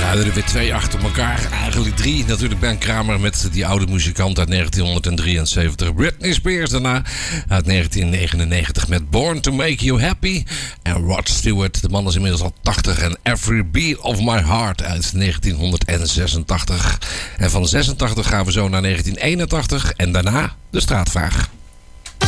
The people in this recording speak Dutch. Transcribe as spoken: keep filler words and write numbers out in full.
er weer twee achter elkaar. Eigenlijk drie. Natuurlijk Ben Kramer met die oude muzikant uit negentien drieënzeventig. Britney Spears daarna uit negentien negenennegentig met Born to Make You Happy. En Rod Stewart, de man is inmiddels al tachtig. En Every Beat of My Heart uit negentien zesentachtig. En van zesentachtig gaan we zo naar negentien eenentachtig. En daarna de straatvraag.